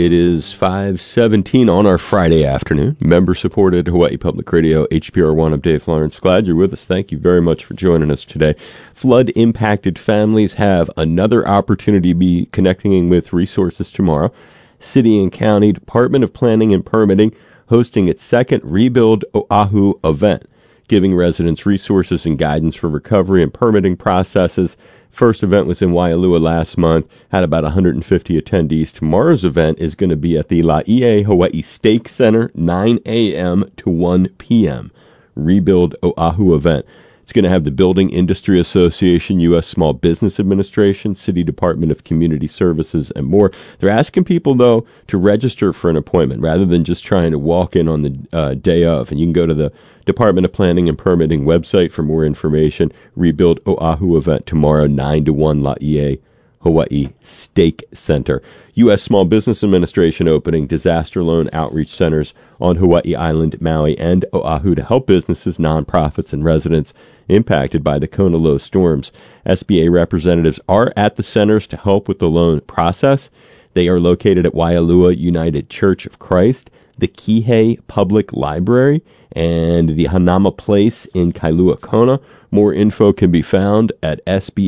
It is 5:17 on our Friday afternoon. Member-supported Hawaii Public Radio, HPR1. I'm Dave Lawrence. Glad you're with us. Thank you very much for joining us today. Flood-impacted families have another opportunity to be connecting with resources tomorrow. City and County Department of Planning and Permitting hosting its second Rebuild Oahu event, giving residents resources and guidance for recovery and permitting processes. First event was in Waialua last month, had about 150 attendees. Tomorrow's event is going to be at the Laie Hawaii Stake Center, 9 a.m. to 1 p.m. Rebuild Oahu event. It's going to have the Building Industry Association, U.S. Small Business Administration, City Department of Community Services, and more. They're asking people, though, to register for an appointment rather than just trying to walk in on the day of. And you can go to the Department of Planning and Permitting website for more information. Rebuild Oahu event tomorrow, 9 to 1, Laie Hawaii Stake Center. U.S. Small Business Administration opening disaster loan outreach centers on Hawaii Island, Maui, and Oahu to help businesses, nonprofits, and residents impacted by the Kona low storms. SBA representatives are at the centers to help with the loan process. They are located at Waialua United Church of Christ, the Kihei Public Library, and the Hanama Place in Kailua Kona. More info can be found at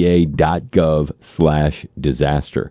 sba.gov/disaster.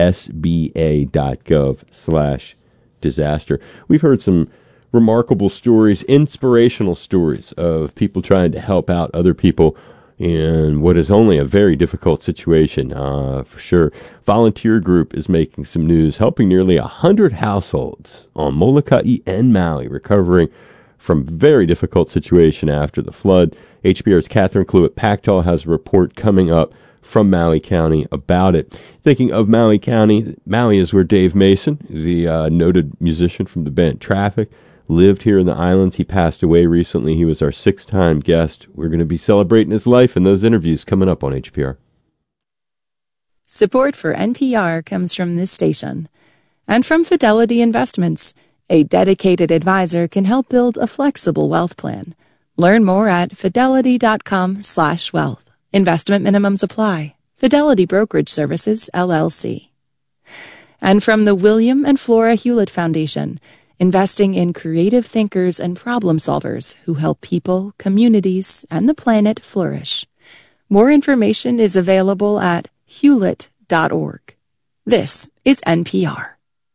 sba.gov/disaster. We've heard some remarkable stories, inspirational stories of people trying to help out other people in what is only a very difficult situation, for sure. Volunteer group is making some news, helping nearly 100 households on Molokai and Maui, recovering from very difficult situation after the flood. HPR's Catherine Cluett-Pactall has a report coming up from Maui County about it. Thinking of Maui County, Maui is where Dave Mason, the noted musician from the band Traffic, lived here in the islands. He passed away recently. He was our sixth-time guest. We're going to be celebrating his life in those interviews coming up on HPR. Support for NPR comes from this station and from Fidelity Investments. A dedicated advisor can help build a flexible wealth plan. Learn more at fidelity.com/wealth. Investment minimums apply. Fidelity Brokerage Services, LLC. And from the William and Flora Hewlett Foundation, investing in creative thinkers and problem solvers who help people, communities, and the planet flourish. More information is available at hewlett.org. This is NPR.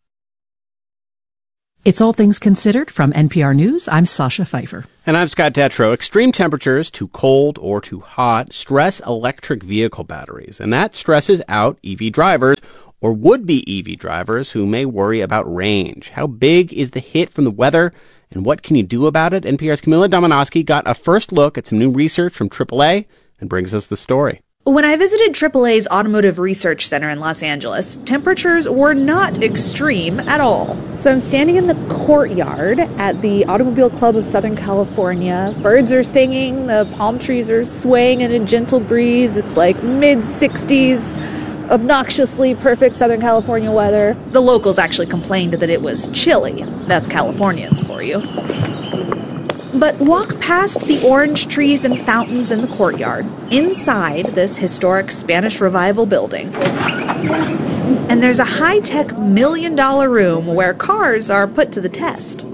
It's All Things Considered from NPR News. I'm Sasha Pfeiffer. And I'm Scott Detrow. Extreme temperatures, too cold or too hot, stress electric vehicle batteries. And that stresses out EV drivers or would-be EV drivers who may worry about range. How big is the hit from the weather, and what can you do about it? NPR's Camila Domonoske got a first look at some new research from AAA and brings us the story. When I visited AAA's Automotive Research Center in Los Angeles, temperatures were not extreme at all. So I'm standing in the courtyard at the Automobile Club of Southern California. Birds are singing, the palm trees are swaying in a gentle breeze. It's like mid-60s, obnoxiously perfect Southern California weather. The locals actually complained that it was chilly. That's Californians for you. But walk past the orange trees and fountains in the courtyard, inside this historic Spanish Revival building. And there's a high-tech $1 million room where cars are put to the test.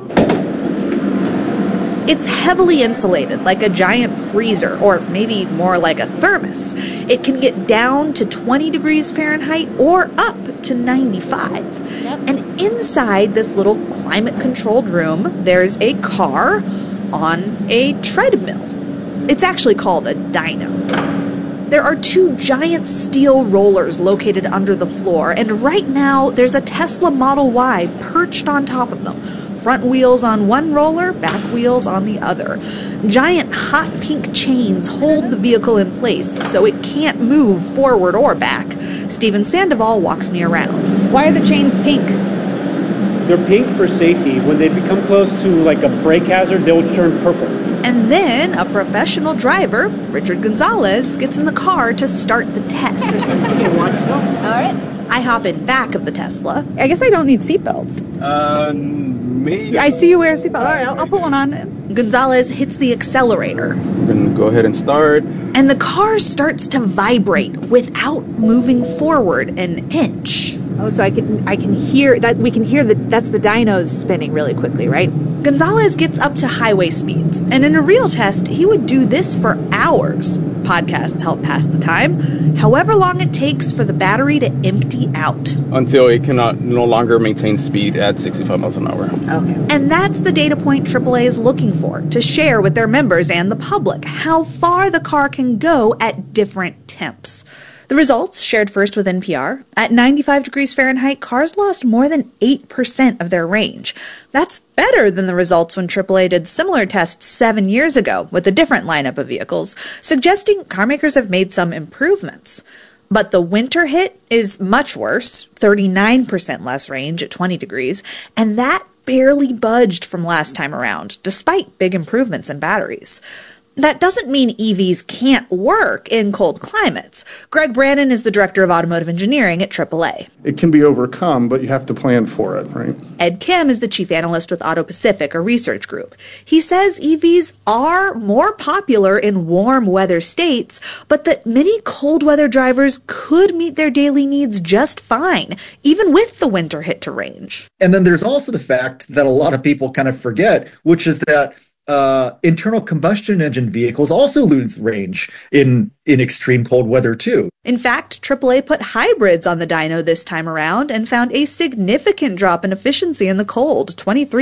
It's heavily insulated, like a giant freezer, or maybe more like a thermos. It can get down to 20 degrees Fahrenheit or up to 95. Yep. And inside this little climate-controlled room, there's a car on a treadmill. It's actually called a dyno. There are two giant steel rollers located under the floor, and right now there's a Tesla Model Y perched on top of them. Front wheels on one roller, back wheels on the other. Giant hot pink chains hold the vehicle in place so it can't move forward or back. Steven Sandoval walks me around. Why are the chains pink? They're pink for safety. When they become close to like a brake hazard, they'll turn purple. And then a professional driver, Richard Gonzalez, gets in the car to start the test. Watch yourself. All right. I hop in back of the Tesla. I guess I don't need seatbelts. Maybe. I see you wear a seatbelt. All right, I'll put one on. Gonzalez hits the accelerator. We're going to go ahead and start. And the car starts to vibrate without moving forward an inch. Oh, so I can hear that. We can hear that's the dynos spinning really quickly, right? Gonzalez gets up to highway speeds, and in a real test, he would do this for hours. Podcasts help pass the time, however long it takes for the battery to empty out. Until it cannot no longer maintain speed at 65 miles an hour. Okay. And that's the data point AAA is looking for, to share with their members and the public how far the car can go at different temps. The results, shared first with NPR, at 95 degrees Fahrenheit, cars lost more than 8% of their range. That's better than the results when AAA did similar tests 7 years ago with a different lineup of vehicles, suggesting car makers have made some improvements. But the winter hit is much worse, 39% less range at 20 degrees, and that barely budged from last time around, despite big improvements in batteries. That doesn't mean EVs can't work in cold climates. Greg Brannon is the director of automotive engineering at AAA. It can be overcome, but you have to plan for it, right? Ed Kim is the chief analyst with Auto Pacific, a research group. He says EVs are more popular in warm weather states, but that many cold weather drivers could meet their daily needs just fine, even with the winter hit to range. And then there's also the fact that a lot of people kind of forget, which is that internal combustion engine vehicles also lose range in extreme cold weather too. In fact, AAA put hybrids on the dyno this time around and found a significant drop in efficiency in the cold,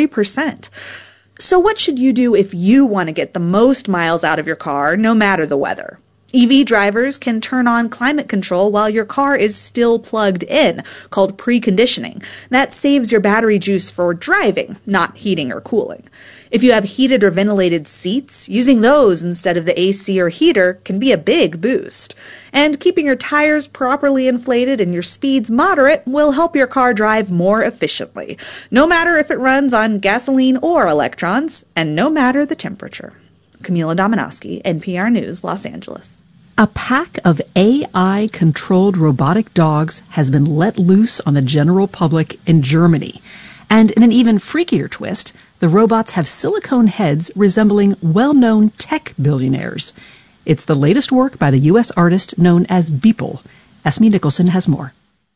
23%. So what should you do if you want to get the most miles out of your car, no matter the weather? EV drivers can turn on climate control while your car is still plugged in, called preconditioning. That saves your battery juice for driving, not heating or cooling. If you have heated or ventilated seats, using those instead of the AC or heater can be a big boost. And keeping your tires properly inflated and your speeds moderate will help your car drive more efficiently, no matter if it runs on gasoline or electrons, and no matter the temperature. Camila Dominowski, NPR News, Los Angeles. A pack of AI-controlled robotic dogs has been let loose on the general public in Germany. And in an even freakier twist, the robots have silicone heads resembling well-known tech billionaires. It's the latest work by the U.S. artist known as Beeple. Esme Nicholson has more.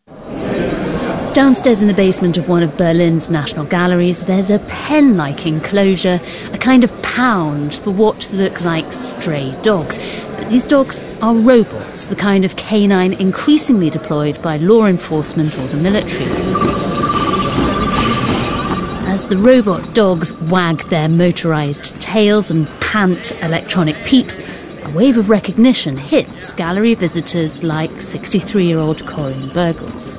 Downstairs in the basement of one of Berlin's national galleries, there's a pen-like enclosure, a kind of pound for what look like stray dogs. But these dogs are robots, the kind of canine increasingly deployed by law enforcement or the military. As the robot dogs wag their motorized tails and pant electronic peeps, a wave of recognition hits gallery visitors like 63-year-old Corinne Burgles.